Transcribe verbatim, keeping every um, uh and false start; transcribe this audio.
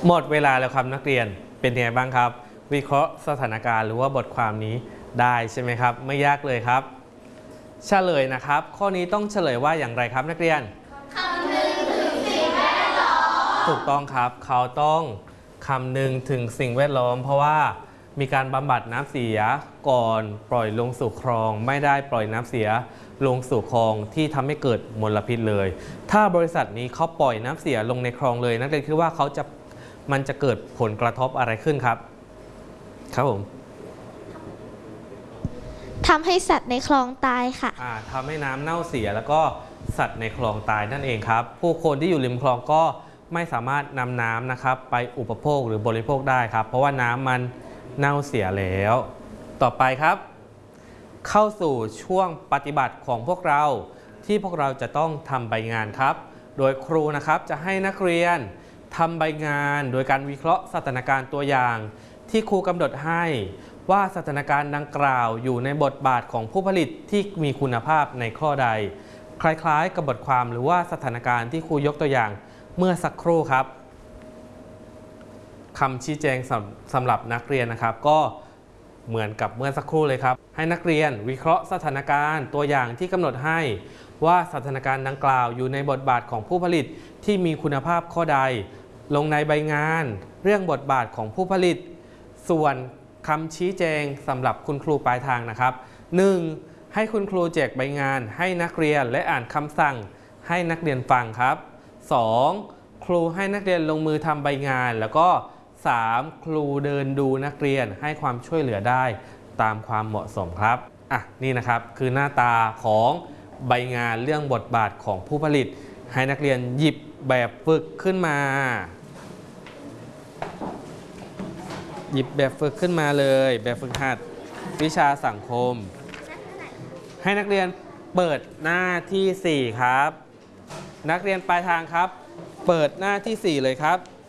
หมดเวลาแล้วครับนักเรียนเป็นยังไงบ้างครับวิเคราะห์สถานการณ์หรือว่าบทความนี้ได้ใช่ไหมครับไม่ยากเลยครับเฉลยนะครับข้อนี้ต้องเฉลยว่าอย่างไรครับนักเรียนคำนึงถึงสิ่งแวดล้อมถูกต้องครับเขาต้องคำนึงถึงสิ่งแวดล้อมเพราะว่ามีการบำบัดน้ำเสียก่อนปล่อยลงสู่คลองไม่ได้ปล่อยน้ำเสียลงสู่คลองที่ทำให้เกิดมลพิษเลยถ้าบริษัทนี้เขาปล่อยน้ำเสียลงในคลองเลยนักเรียนคิดว่าเขาจะมันจะเกิดผลกระทบอะไรขึ้นครับครับผมทำให้สัตว์ในคลองตายค่ะทำให้น้ำเน่าเสียแล้วก็สัตว์ในคลองตายนั่นเองครับผู้คนที่อยู่ริมคลองก็ไม่สามารถนำน้ำนะครับไปอุปโภคหรือบริโภคได้ครับเพราะว่าน้ำมันเน่าเสียแล้วต่อไปครับเข้าสู่ช่วงปฏิบัติของพวกเราที่พวกเราจะต้องทำใบงานครับโดยครูนะครับจะให้นักเรียนทำใบงานโดยการวิเคราะห์สถานการณ์ตัวอย่างที่ครูกำหนดให้ว่าสถานการณ์ดังกล่าวอยู่ในบทบาทของผู้ผลิตที่มีคุณภาพในข้อใดคล้ายๆกับบทความหรือว่าสถานการณ์ที่ครูยกตัวอย่างเมื่อสักครู่ครับคำชี้แจงสำหรับนักเรียนนะครับก็เหมือนกับเมื่อสักครู่เลยครับให้นักเรียนวิเคราะห์สถานการณ์ตัวอย่างที่กำหนดให้ว่าสถานการณ์ดังกล่าวอยู่ในบทบาทของผู้ผลิตที่มีคุณภาพข้อใดลงในใบงานเรื่องบทบาทของผู้ผลิตส่วนคำชี้แจงสำหรับคุณครูปลายทางนะครับ หนึ่ง. ให้คุณครูแจกใบงานให้นักเรียนและอ่านคำสั่งให้นักเรียนฟังครับ สอง. ครูให้นักเรียนลงมือทำใบงานแล้วก็ สาม. ครูเดินดูนักเรียนให้ความช่วยเหลือได้ตามความเหมาะสมครับอ่ะนี่นะครับคือหน้าตาของใบงานเรื่องบทบาทของผู้ผลิตให้นักเรียนหยิบแบบฝึกขึ้นมาหยิบแบบฝึกขึ้นมาเลยแบบฝึกหัดวิชาสังคมให้นักเรียนเปิดหน้าที่สี่ครับนักเรียนปลายทางครับเปิดหน้าที่สี่เลยครับ